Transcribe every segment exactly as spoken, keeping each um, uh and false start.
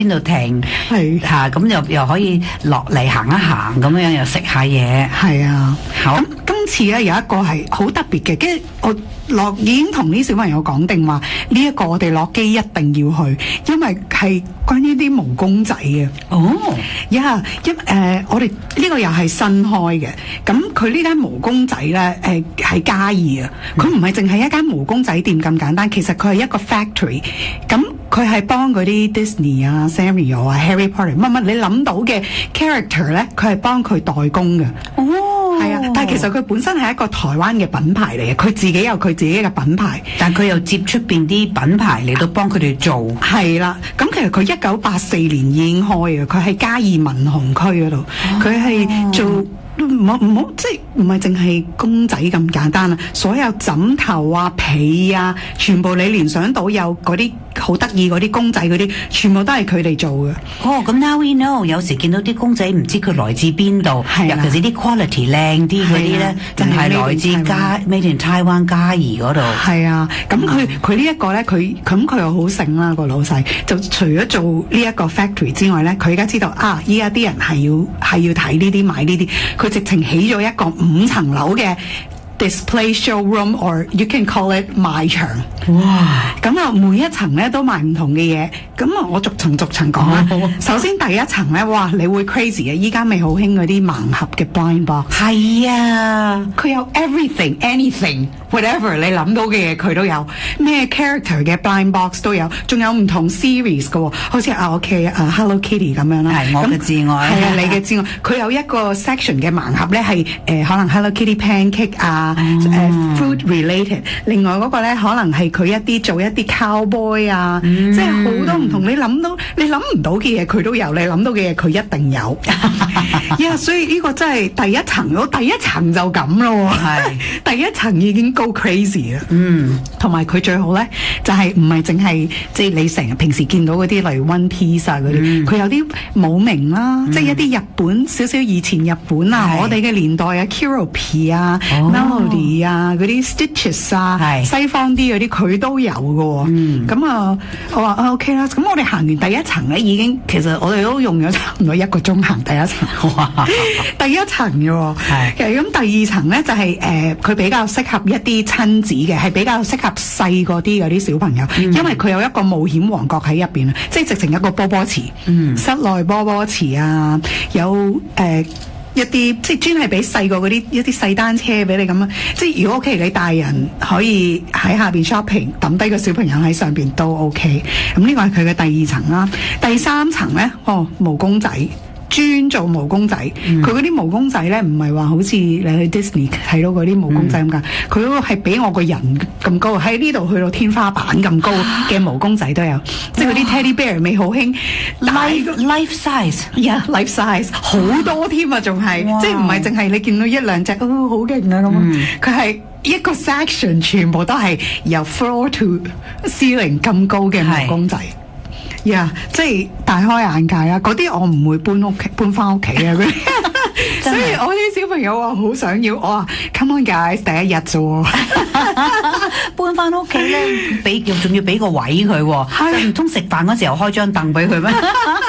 邊度停， 係嚇咁又又可以落嚟行一行咁樣，又食下嘢。 係啊， 好咁今次咧有一個係好特別嘅，跟住我落已經同啲小朋友講定話，呢一個我哋落機一定要去，因為係關於啲毛公仔嘅。 哦， 呀，因誒我哋呢個又係新開嘅，咁佢呢間毛公仔咧誒係嘉義啊，佢唔係淨係一間毛公仔店咁簡單，其實佢係一個 factory，咁佢係幫嗰啲 Disney 啊、Sanrio 啊、Harry Potter 乜乜你諗到嘅 character 咧，佢係幫佢代工嘅。 哦， 係啊，但係其實佢本身係一個台灣嘅品牌嚟嘅，佢自己有佢自己嘅品牌， 但佢又接出邊啲品牌嚟到幫佢哋做。 係啦，咁其實佢一九八四年已經開嘅，佢喺嘉義文雄區嗰度，佢係做。唔好唔好，即係唔係淨係公仔咁簡單啊！所有枕頭啊、被啊，全部你聯想到有嗰啲好得意嗰啲公仔嗰啲，全部都係佢哋做嘅。 哦，咁 now we know，有時見到啲公仔唔知佢來自邊度，尤其是啲 quality 靚啲嗰啲咧，就係來自嘉 Made in Taiwan 嘉義嗰度。係啊，咁佢佢呢一個咧，佢咁佢又好醒啦個老細，就除咗做呢一個 factory 之外咧，佢而家知道啊，依家啲人係要係要睇呢啲買呢啲，佢直情起咗一個五層樓嘅 display showroom or you can call it 賣場。哇！咁啊，每一層咧都賣唔同嘅嘢。咁啊，我逐層逐層講啦。首先第一層咧，哇！你會 crazy 嘅，依家咪好興嗰啲盲盒嘅 blind box。係啊，佢有 everything anything whatever 你諗到嘅嘢佢都有，咩 character 嘅 blind box 都有，仲有唔同 series 嘅喎，好似啊 OK 啊 Hello Kitty 咁樣啦。 係我嘅至愛。 係啊，你嘅至愛。佢有一個 section 嘅盲盒咧係誒可能 Hello Kitty pancake 啊，誒、呃、food related。另外嗰個咧可能係佢一啲做一啲 cowboy 啊，嗯、即係好多唔同你諗到你諗唔到嘅嘢佢都有，你諗到嘅嘢佢一定有。呀、yeah, 所以呢個真係第一層咯，第一層就咁咯。係第一層已經夠 crazy 啦。嗯，同埋佢最好咧就係唔係淨係即係你成日平時見到嗰啲例如 One Piece 啊嗰啲，佢、嗯、有啲冇名啦，嗯、即係一啲日本少少以前日本啊，我哋嘅年代啊 Kiropi 啊、哦、Melody 啊嗰啲 Stitches 啊，西方啲嗰啲佢都有嘅喎。嗯，咁啊我話啊 OK 啦，咁我哋行完第一層咧已經其實我哋都用咗差唔多一個鐘行第一層。哇！第一層嘅喎，係咁第二層咧就係誒佢比較適合一啲親子嘅，係比較適合細個啲嗰啲小朋友，嗯、因為佢有一個冒險王國喺入邊啊，即係直情一個波波池，嗯、室內波波池啊，有誒。呃一啲即係專係俾細個嗰啲一啲細單車俾你咁啊！即係如果 OK，你大人可以喺下邊 shopping， 抌低個小朋友喺上邊都 OK。咁呢個係佢嘅第二層啦，第三層咧，哦，毛公仔。專做毛公仔，佢嗰啲毛公仔咧唔係話好似你去 Disney 睇到嗰啲毛公仔咁㗎，佢嗰個係比我個人咁高，喺呢度去到天花板咁高嘅毛公仔都有，即係嗰啲 Teddy Bear 咪好興 life life size， 呀、yeah, life size 好多添啊，仲係即係唔係淨係你見到一兩隻哦好勁啊咁，佢係、嗯、一個 section 全部都係由 floor to ceiling 咁高嘅毛公仔。呀、yeah, 即係大開眼界啦！嗰啲我唔會搬屋企搬翻屋企啊！嗰啲，所以我啲小朋友話好想要，我話 come on guys， 第一日啫喎， 搬翻屋企咧，俾仲要俾個位佢喎，唔通食飯嗰時候開張凳俾佢咩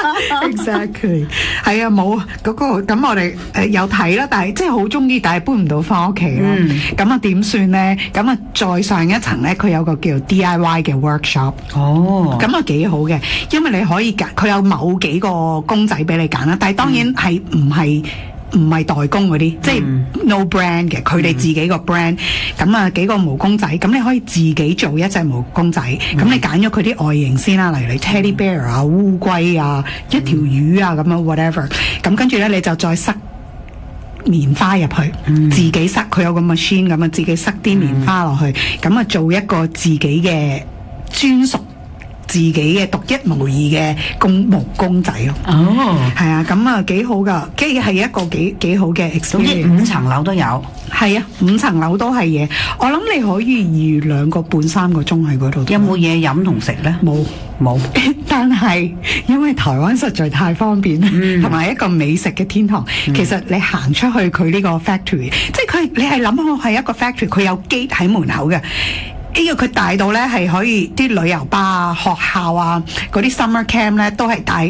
？Exactly， 係啊，冇嗰、嗰個咁我哋誒、呃、有睇啦，但係即係好中意，但係搬唔到翻屋企啦。咁啊點算咧？咁啊再上一層咧，佢有個叫 D I Y 嘅 workshop。哦，咁啊幾好嘅。因為你可以揀，佢有某幾個公仔俾你揀啦，但係當然係唔係唔係代工嗰啲，嗯、即係 no brand 嘅，佢哋自己個 brand。咁啊幾個毛公仔，咁你可以自己做一隻毛公仔。咁、嗯、你揀咗佢啲外形先啦，例如你 teddy bear 啊、烏龜啊、一條魚啊咁樣 whatever。咁跟住咧，你就再塞棉花入去，嗯、自己塞。佢有個 machine 咁啊，自己塞啲棉花落去，咁啊、嗯、做一個自己嘅專屬。自己嘅獨一無二嘅公毛公仔咯，哦，係啊，咁啊幾好噶，即係一個幾幾好嘅 experience。 五層樓都有， 係啊，五層樓都係嘢。我諗你可以預兩個半三個鐘喺嗰度。 有冇嘢飲同食咧？ 冇冇， 但係因為台灣實在太方便，同埋、嗯、一個美食嘅天堂。嗯、其實你行出去佢呢個 factory，即係佢你係諗下係一個 factory，佢有 gate 喺門口嘅。呢個佢大到咧係可以啲旅遊巴啊、學校啊、嗰啲 summer camp 咧都係帶